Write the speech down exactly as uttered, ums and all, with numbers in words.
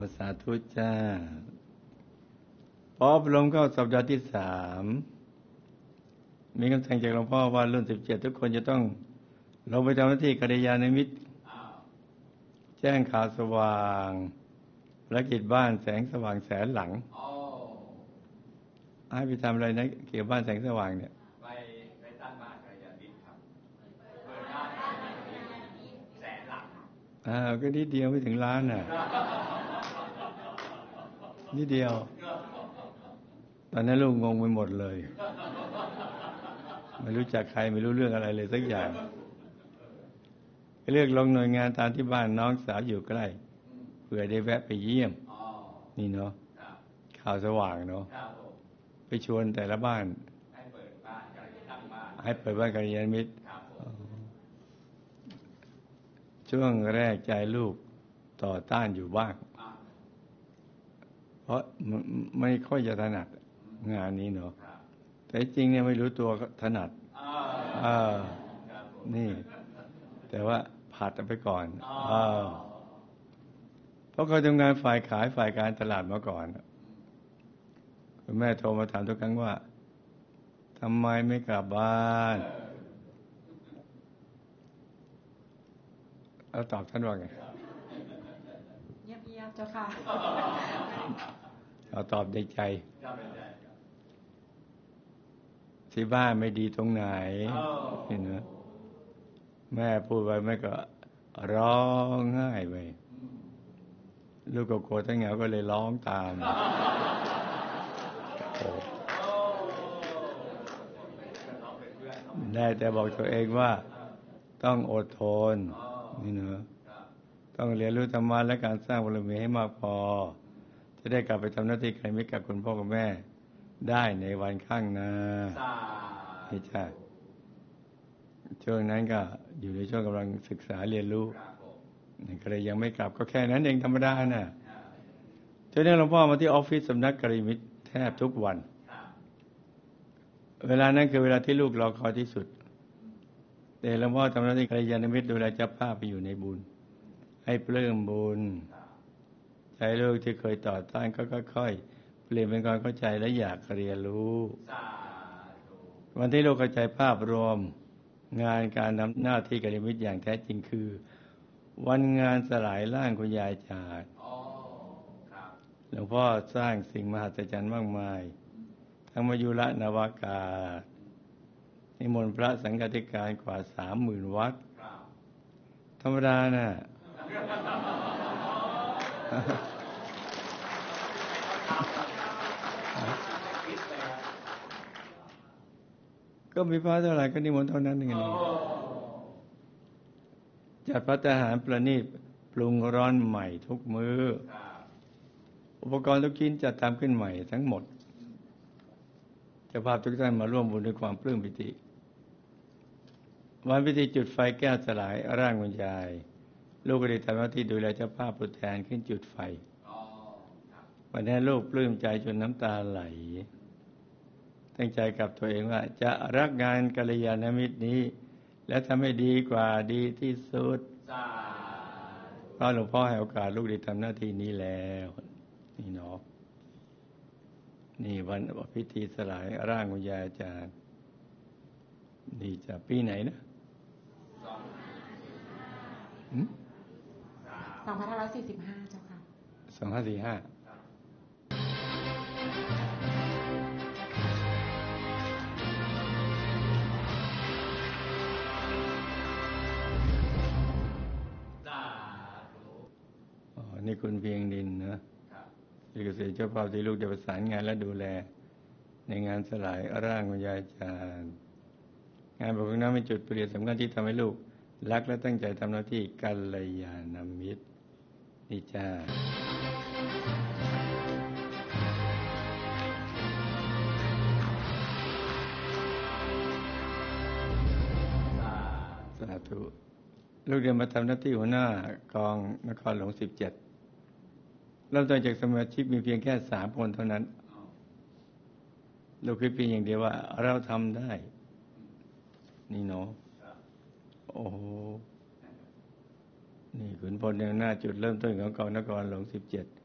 สาธุจ้าพออบรมเข้าสัปดาห์ที่สามมีคำสั่งจากหลวงพ่อว่ารุ่นสิบเจ็ดทุกคนจะต้องลงไปทำหน้าที่กัลยาณมิตรแจ้งข่าวสว่างภารกิจบ้านแสงสว่างแสนหลังให้ไปทำอะไรนะเกี่ยวกับบ้านแสงสว่างเนี่ยไปไปตั้งบ้านกัลยาณมิตรครับเปิดบ้านกัลยาณมิตรแสนหลังอ่าก็นิดเดียวไม่ถึงล้านน่ะนิดเดียวตอนนั้นลูกงงไปหมดเลยไม่รู้จักใครไม่รู้เรื่องอะไรเลยสักอย่างเลือกลงหน่วยงานตามที่บ้านน้องสาวอยู่ใกล้เพื่อได้แวะไปเยี่ยมนี่เนาะข่าวสว่างเนาะไปชวนแต่ละบ้านให้เปิดบ้านกัลยาณตั้งบ้านให้เปิดบ้านกัลยาณมิตรช่วงแรกใจลูกต่อต้านอยู่บ้างเพราะไม่ค่อยจะถนัดงานนี้เนาะแต่จริงเนี่ยไม่รู้ตัวถนัดอ่านี่แต่ว่าผัดไปก่อนอ่าเพราะเคยทำงานฝ่ายขายฝ่ายการตลาดมาก่อนคุณแม่โทรมาถามทุกครั้งว่าทำไมไม่กลับบ้านแล้วตอบท่านว่าไงเงียบๆเจ้าค่ะเราตอบในใจที่บ้านไม่ดีตรงไหนเห็นไหมแม่พูดไปแม่ก็ร้องไห้ไปลูกก็โกรธทั้งเหงาก็เลยร้องตามได้แต่บอกตัวเองว่าต้องอดทนนี่เนอะต้องเรียนรู้ธรรมะและการสร้างบารมีให้มากพอจะได้กลับไปทำหน้าที่กัลยาณมิตรกับคุณพ่อคุณแม่ได้ในวันข้างหน้านี่จ้ะช่วงนั้นก็อยู่ในช่วงกำลังศึกษาเรียนรู้ก็เลยยังไม่กลับก็แค่นั้นเองธรรมดาน่ะจนนี้หลวงพ่อมาที่ออฟฟิศสำนักกัลยาณมิตรแทบทุกวันเวลานั้นคือเวลาที่ลูกรอคอยที่สุดแต่หลวงพ่อทำหน้าที่กัลยาณมิตรดูแลเจ้าภาพไปอยู่ในบุญให้ปลื้มบุญใจลูกที่เคยต่อต้านก็ค่อยๆเปลี่ยนเป็นความเข้าใจและอยากเรียนรู้วันที่ลูกเข้าใจภาพรวมงานการทำหน้าที่กัลยาณมิตรอย่างแท้จริงคือวันงานสลายร่างคุณยายจาดหลวงพ่อสร้างสิ่งมหัศจรรย์มากมายทั้งมายุระนวากาศนิมนต์พระสังฆาธิการกว่าสามหมื่นวัดธรรมดาน่ะก็มีพระเท่าไหร่ก็นิมนต์เท่านั้นเองจัดภัตตาหารประณีตปรุงร้อนใหม่ทุกมื้ออุปกรณ์ทุกชิ้นจัดทำขึ้นใหม่ทั้งหมดเจ้าภาพทุกท่านมาร่วมบุญด้วยความปลื้มปิติวันพิธีจุดไฟแก้วสลายร่างคุณยายลูกก็ได้ทำหน้าที่ดูแลเจ้าภาพผู้แทนขึ้นจุดไฟวันนี้ลูกปลื้มใจจนน้ำตาไหลตั้งใจกับตัวเองว่าจะรักงานกัลยาณมิตรนี้และทำให้ดีกว่าดีที่สุดเพราะหลวงพ่อให้โอกาสลูกได้ทำหน้าที่นี้แล้วนี่เนาะนี่วันพิธีสลายร่างคุณยายอาจารย์นี่จะปีไหนนะสองพันห้าร้อยสี่สิบห้าเจ้าค่ะสองห้าสี่ห้านี่คุณเพียงดินนะที่เกษตรเจ้าภาพที่ลูกจะประสานงานและดูแลในงานสลายร่างคุณยายอาจารย์งานบอกว่านั้นเป็นจุดเปลี่ยนสำคัญที่ทำให้ลูกรักและตั้งใจทำหน้าที่กัลยาณมิตรนี่จ้าสาธุลูกเรียนมาทำหน้าที่หัวหน้ากองนครหลวงสิบเจ็ดเริ่มต้นจากสมาชิกมีเพียงแค่สามคนเท่านั้นลูกคิดเพียงอย่างเดียวว่าเราทำได้นี่เนาะโอ้โหนี่ขุนพลในหน้าจุดเริ่มต้นของกองนครหลวงสิบเจ็ด